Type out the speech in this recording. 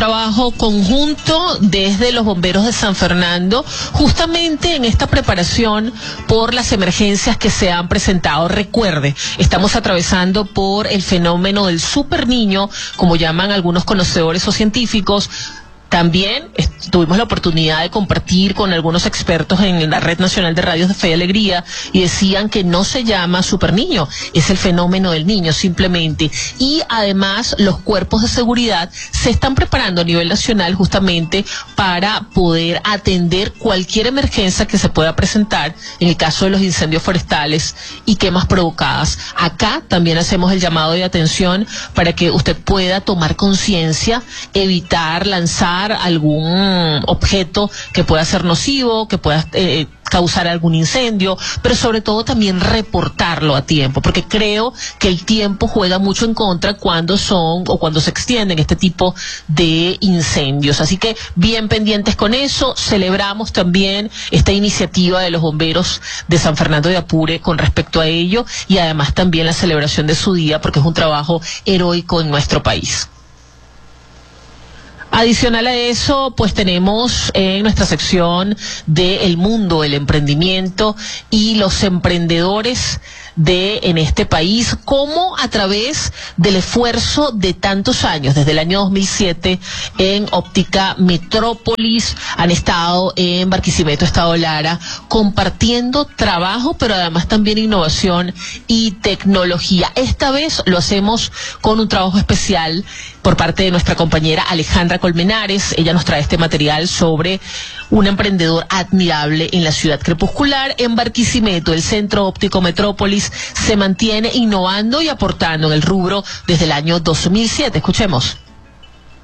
Trabajo conjunto desde los bomberos de San Fernando, justamente en esta preparación por las emergencias que se han presentado. Recuerde, estamos atravesando por el fenómeno del super niño, como llaman algunos conocedores o científicos. También tuvimos la oportunidad de compartir con algunos expertos en la Red Nacional de Radios de Fe y Alegría y decían que no se llama super niño, es el fenómeno del niño simplemente. Y además los cuerpos de seguridad se están preparando a nivel nacional justamente para poder atender cualquier emergencia que se pueda presentar en el caso de los incendios forestales y quemas provocadas. Acá también hacemos el llamado de atención para que usted pueda tomar conciencia, evitar lanzar algún objeto que pueda ser nocivo, que pueda causar algún incendio, pero sobre todo también reportarlo a tiempo, porque creo que el tiempo juega mucho en contra cuando son o cuando se extienden este tipo de incendios. Así que bien pendientes con eso. Celebramos también esta iniciativa de los bomberos de San Fernando de Apure con respecto a ello y además también la celebración de su día, porque es un trabajo heroico en nuestro país. Adicional a eso, pues tenemos en nuestra sección de El Mundo, el emprendimiento y los emprendedores en este país, cómo a través del esfuerzo de tantos años, desde el año 2007 en Óptica Metrópolis, han estado en Barquisimeto, Estado Lara, compartiendo trabajo, pero además también innovación y tecnología. Esta vez lo hacemos con un trabajo especial por parte de nuestra compañera Alejandra Colmenares. Ella nos trae este material sobre un emprendedor admirable en la ciudad crepuscular. En Barquisimeto, el Centro Óptico Metrópolis se mantiene innovando y aportando en el rubro desde el año 2007. Escuchemos.